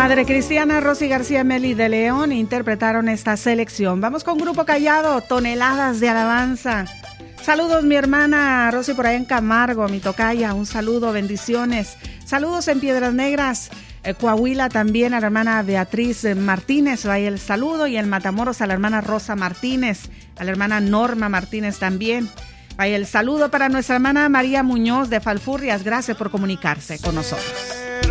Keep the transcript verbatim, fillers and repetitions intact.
Madre Cristiana, Rosy García Meli de León interpretaron esta selección. Vamos con Grupo Callado, Toneladas de Alabanza. Saludos mi hermana Rosy por ahí en Camargo, mi tocaya, un saludo, bendiciones. Saludos en Piedras Negras, eh, Coahuila también a la hermana Beatriz Martínez, vaya el saludo, y en Matamoros a la hermana Rosa Martínez, a la hermana Norma Martínez también. Vaya el saludo para nuestra hermana María Muñoz de Falfurrias, gracias por comunicarse con nosotros.